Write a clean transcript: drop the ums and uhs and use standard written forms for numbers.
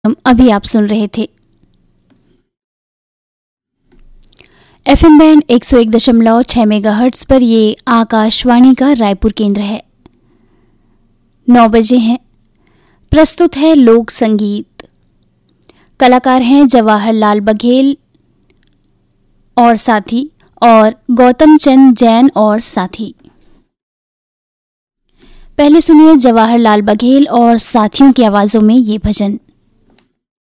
अभी आप सुन रहे थे। एफएम बैंड 101.6 मेगाहर्ट्ज पर ये आकाशवाणी का रायपुर केंद्र है। 9 बजे हैं। प्रस्तुत है लोक संगीत। कलाकार हैं जवाहरलाल बघेल और साथी और गौतम चंद जैन और साथी। पहले सुनिए जवाहरलाल बघेल और साथियों की आवाजों में ये भजन।